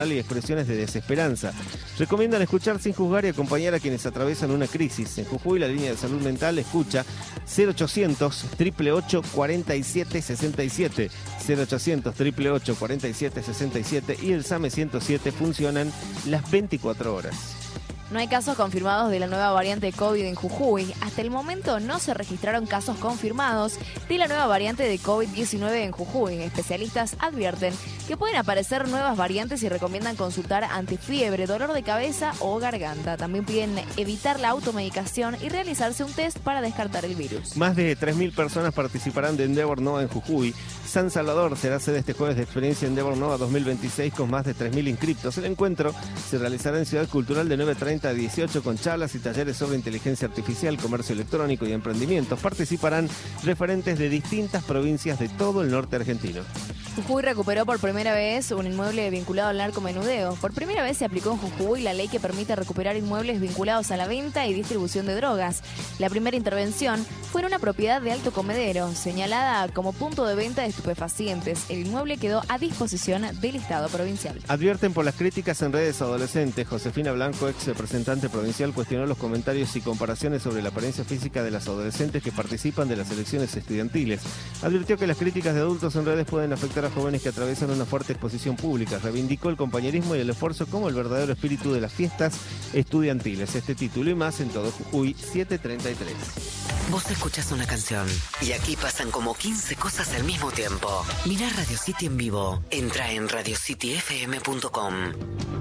y expresiones de desesperanza. Recomiendan escuchar sin juzgar y acompañar a quienes atraviesan una crisis. En Jujuy, la línea de salud mental escucha 0800 888 4767, 0800 888 4767 y el SAME 107 funcionan las 24 horas. No hay casos confirmados de la nueva variante de COVID en Jujuy. Hasta el momento no se registraron casos confirmados de la nueva variante de COVID-19 en Jujuy. Especialistas advierten que pueden aparecer nuevas variantes y recomiendan consultar ante fiebre, dolor de cabeza o garganta. También piden evitar la automedicación y realizarse un test para descartar el virus. Más de 3.000 personas participarán de Endeavor Nova en Jujuy. San Salvador será sede este jueves de experiencia Endeavor Nova 2026 con más de 3.000 inscriptos. El encuentro se realizará en Ciudad Cultural de 9:30 a 18 con charlas y talleres sobre inteligencia artificial, comercio electrónico y emprendimientos. Participarán referentes de distintas provincias de todo el norte argentino. Jujuy recuperó por primera vez un inmueble vinculado al narcomenudeo. Por primera vez se aplicó en Jujuy la ley que permite recuperar inmuebles vinculados a la venta y distribución de drogas. La primera intervención fue en una propiedad de Alto Comedero, señalada como punto de venta de estupefacientes. El inmueble quedó a disposición del Estado provincial. Advierten por las críticas en redes adolescentes. Josefina Blanco, ex representante provincial, cuestionó los comentarios y comparaciones sobre la apariencia física de las adolescentes que participan de las elecciones estudiantiles. Advirtió que las críticas de adultos en redes pueden afectar a jóvenes que atraviesan una fuerte exposición pública. Reivindicó el compañerismo y el esfuerzo como el verdadero espíritu de las fiestas estudiantiles. Este título y más en Todo Jujuy 733. Vos escuchás una canción y aquí pasan como 15 cosas al mismo tiempo. Mirá Radio City en vivo. Entra en radiocityfm.com.